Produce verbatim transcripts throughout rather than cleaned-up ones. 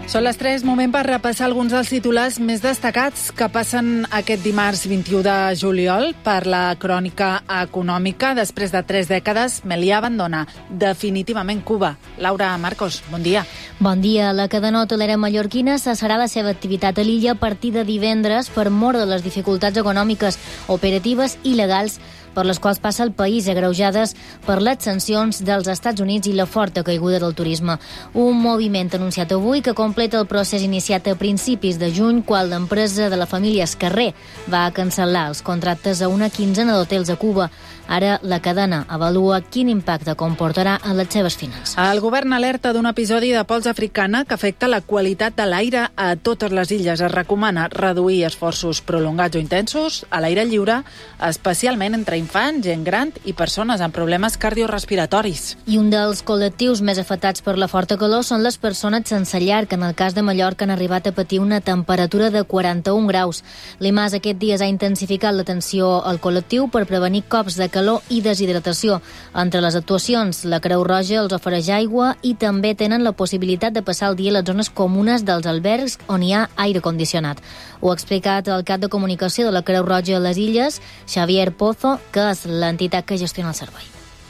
Són les tres, moment per repassar alguns dels titulars més destacats que passen aquest dimarts vint-i-u de juliol per la crònica econòmica. Després de tres dècades, Meliá abandona definitivament Cuba. Laura Marcos, bon dia. Bon dia. La cadena hotelera mallorquina cessarà la seva activitat a l'illa a partir de divendres per mor de les dificultats econòmiques, operatives i legals per les quals passa el país, agreujades per les sancions dels Estats Units i la forta caiguda del turisme. Un moviment anunciat avui que completa el procés iniciat a principis de juny, quan l'empresa de la família Escarré va cancel·lar els contractes a una quinzena d'hotels a Cuba. Ara la cadena avalua quin impacte comportarà en les seves finances. El govern alerta d'un episodi de pols africana que afecta la qualitat de l'aire a totes les illes. Es recomana reduir esforços prolongats o intensos a l'aire lliure, especialment entre infants, gent gran i persones amb problemes cardiorespiratoris. I un dels col·lectius més afectats per la forta calor són les persones sense llar, que en el cas de Mallorca han arribat a patir una temperatura de quaranta-un graus. L'I M A S aquest dies ha intensificat l'atenció al col·lectiu per prevenir cops de calor i deshidratació. Entre les actuacions, la Creu Roja els ofereix aigua i també tenen la possibilitat de passar el dia a les zones comunes dels albergs on hi ha aire condicionat. Ho ha explicat el cap de comunicació de la Creu Roja a les Illes, Xavier Pozo, que és l'entitat que gestiona el servei.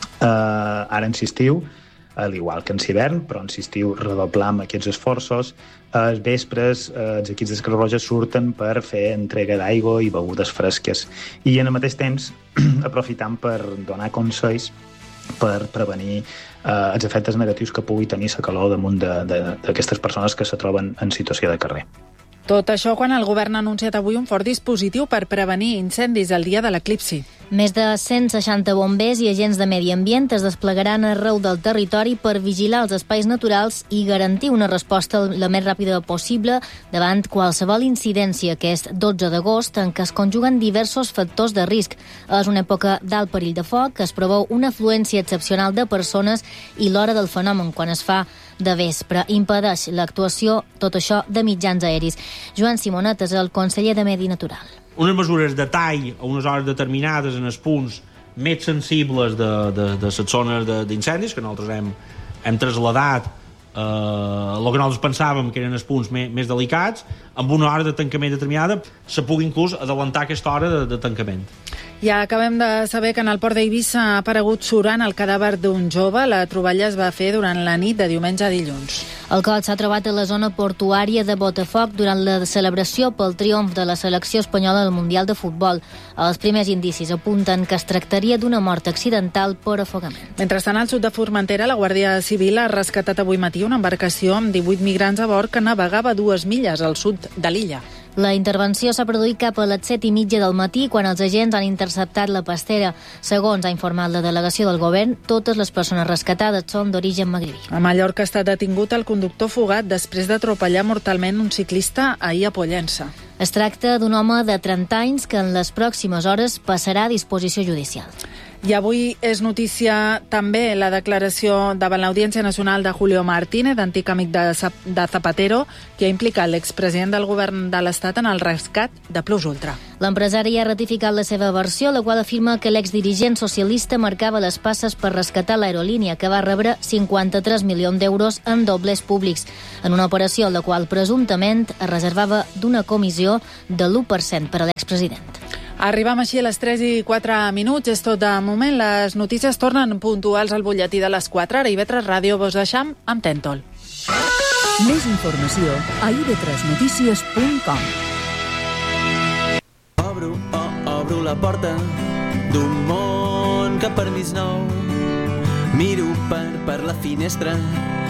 Uh, ara en estiu, al igual que en hivern, però en estiu redoblam aquests esforços. Els vespres eh, els equips de Creu Roja surten per fer entrega d'aigua i begudes fresques i en el mateix temps aprofitant per donar consells per prevenir eh, els efectes negatius que pugui tenir la calor damunt d'aquestes persones que se troben en situació de carrer. Tot això quan el govern ha anunciat avui un fort dispositiu per prevenir incendis el dia de l'eclipsi. Més de cent seixanta bombers i agents de medi ambient es desplegaran arreu del territori per vigilar els espais naturals i garantir una resposta la més ràpida possible davant qualsevol incidència. Aquest dotze d'agost, en què es conjuguen diversos factors de risc. És una època d'alt perill de foc, que es preveu una afluència excepcional de persones i l'hora del fenomen, quan es fa de vespre, impedeix l'actuació, tot això, de mitjans aeris. Joan Simonet és el conseller de Medi Natural. Unes mesures de tall a unes hores determinades en els punts més sensibles de, de, de les zones d'incendis, que nosaltres hem, hem traslladat eh, el que nosaltres pensàvem que eren els punts més, més delicats, amb una hora de tancament determinada, se pugui inclús adelantar aquesta hora de, de tancament. Ja acabem de saber que en el port d'Eivissa ha aparegut surant el cadàver d'un jove. La troballa es va fer durant la nit de diumenge a dilluns. El cos s'ha trobat a la zona portuària de Botafoc durant la celebració pel triomf de la selecció espanyola al Mundial de Futbol. Els primers indicis apunten que es tractaria d'una mort accidental per afogament. Mentrestant, al sud de Formentera, la Guàrdia Civil ha rescatat avui matí una embarcació amb divuit migrants a bord que navegava dues milles al sud de l'illa. La intervenció s'ha produït cap a les set i mitja del matí, quan els agents han interceptat la pastera. Segons ha informat la delegació del govern, totes les persones rescatades són d'origen magribí. A Mallorca ha estat detingut el conductor fugat després d'atropellar mortalment un ciclista ahir a Pollença. Es tracta d'un home de trenta anys que en les pròximes hores passarà a disposició judicial. I avui és notícia també la declaració davant l'Audiència Nacional de Julio Martínez, antic amic de Zapatero, que ha implicat l'expresident del govern de l'Estat en el rescat de Plus Ultra. L'empresari ha ratificat la seva versió, la qual afirma que l'exdirigent socialista marcava les passes per rescatar l'aerolínia, que va rebre cinquanta-tres milions d'euros en doblers públics, en una operació en la qual presumptament es reservava d'una comissió de l'u per cent per a l'expresident. Arribam així a les tres i quatre minuts. És tot de moment. Les notícies tornen puntuals al butlletí de les quatre. Ara I V tres Ràdio vos deixam amb Tentol. Més informació a i ve tres notícies punt com. Obro, oh, obro la porta d'un món que per mi és nou. Miro per, per la finestra